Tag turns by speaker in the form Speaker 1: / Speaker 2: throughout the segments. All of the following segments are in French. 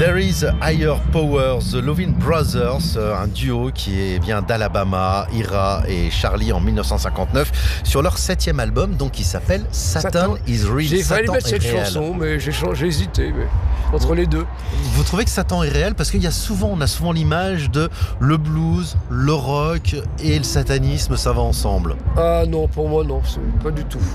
Speaker 1: There is a Higher Power, The Lovin' Brothers, un duo qui vient d'Alabama, Ira et Charlie en 1959, sur leur 7e album, donc qui s'appelle Satan is Real.
Speaker 2: J'ai failli mettre cette chanson, mais j'ai hésité entre les deux.
Speaker 1: Vous trouvez que Satan est réel? Parce qu'on a souvent l'image de le blues, le rock et le satanisme, ça va ensemble.
Speaker 2: Ah non, pour moi non, c'est pas du tout.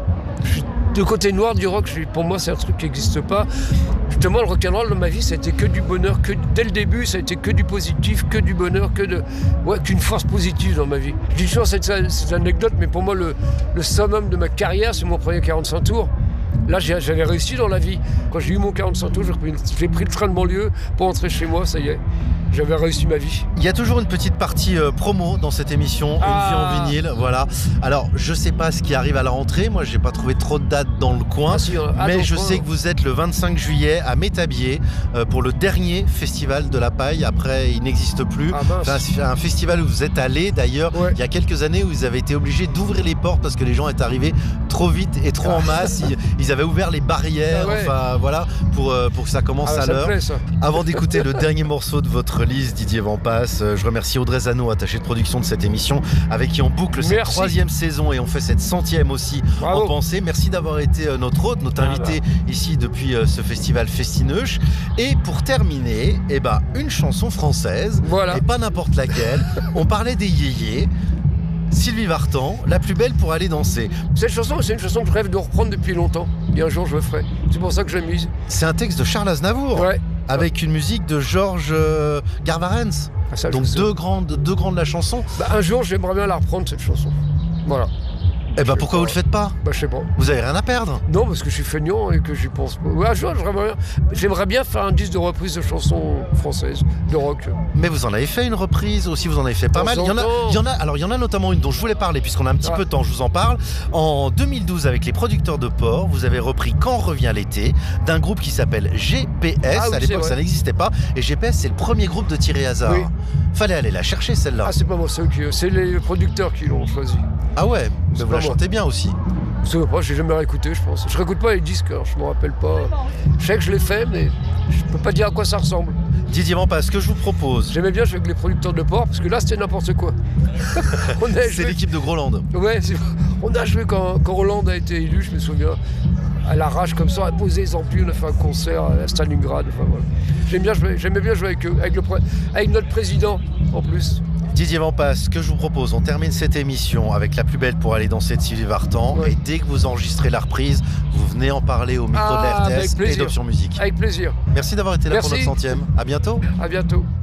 Speaker 2: Je suis de côté noir du rock, pour moi c'est un truc qui n'existe pas. Justement, le rock'n'roll dans ma vie, ça a été que du bonheur, dès le début, ça a été que du positif, que du bonheur, qu'une force positive dans ma vie. Je dis toujours cette anecdote, mais pour moi, le summum de ma carrière, c'est mon premier 45 tours. Là, j'avais réussi dans la vie. Quand j'ai eu mon 45 tours, j'ai pris le train de banlieue pour rentrer chez moi, ça y est. J'avais réussi ma vie.
Speaker 1: Il y a toujours une petite partie promo dans cette émission, Une vie en vinyle, voilà. Alors, je sais pas ce qui arrive à la rentrée, moi j'ai pas trouvé trop de dates dans le coin, mais je sais que vous êtes le 25 juillet à Métabier pour le dernier festival de la paille, après il n'existe plus. C'est un festival où vous êtes allé d'ailleurs, il y a quelques années où vous avez été obligé d'ouvrir les portes parce que les gens étaient arrivés trop vite et trop en masse, ils avaient ouvert les barrières, enfin voilà, pour que ça commence à l'heure. Avant d'écouter le dernier morceau de votre liste, Didier Vampas, je remercie Audrey Zano, attachée de production de cette émission, avec qui on boucle cette 3e saison et on fait cette 100e aussi.
Speaker 2: Bravo.
Speaker 1: En pensée. Merci d'avoir été notre hôte, notre invité ici depuis ce festival Festineuch. Et pour terminer, une chanson française, et pas n'importe laquelle. On parlait des yéyés. Sylvie Vartan, La plus belle pour aller danser.
Speaker 2: Cette chanson, c'est une chanson que je rêve de reprendre depuis longtemps. Et un jour, je le ferai. C'est pour ça que je m'amuse.
Speaker 1: C'est un texte de Charles Aznavour. Avec une musique de Georges Garvarens. Donc deux grands de la chanson.
Speaker 2: Un jour, j'aimerais bien la reprendre, cette chanson. Voilà.
Speaker 1: Pourquoi vous le faites pas?
Speaker 2: Je sais pas.
Speaker 1: Vous avez rien à perdre?
Speaker 2: Non, parce que je suis feignant et que j'y pense pas. Un jour, j'aimerais bien faire un disque de reprise de chansons françaises, de rock.
Speaker 1: Mais vous en avez fait une reprise aussi, vous en avez fait pas mal. Il y en a notamment une dont je voulais parler, puisqu'on a un petit peu de temps, je vous en parle. En 2012, avec les producteurs de Port, vous avez repris Quand revient l'été, d'un groupe qui s'appelle GPS. À l'époque, ça n'existait pas. Et GPS, c'est le premier groupe de Thierry Hazard. Fallait aller la chercher, celle-là.
Speaker 2: C'est pas moi, c'est les producteurs qui l'ont choisi.
Speaker 1: Ah ouais, mais vous la chantez bien aussi.
Speaker 2: Je sais pas, j'ai jamais réécouté, je pense. Je réécoute pas les disques, alors je me rappelle pas. Je sais que je l'ai fait, mais je peux pas dire à quoi ça ressemble.
Speaker 1: Didier Vampas, ce que je vous propose.
Speaker 2: J'aimais bien jouer avec les producteurs de Port, parce que là c'était n'importe quoi.
Speaker 1: C'est l'équipe de Groland.
Speaker 2: Ouais, on a joué quand Roland a été élu, je me souviens. À l'arrache comme ça, à poser les amplis, on a fait un concert à Stalingrad. Enfin, voilà. J'aimais bien jouer avec eux, avec notre président en plus.
Speaker 1: Didier Vampas, ce que je vous propose, on termine cette émission avec La plus belle pour aller danser de Sylvie Vartan. Et dès que vous enregistrez la reprise, vous venez en parler au micro de la RTS et d'Option Musique.
Speaker 2: Avec plaisir.
Speaker 1: Merci d'avoir été là pour notre 100e. À bientôt.
Speaker 2: À bientôt.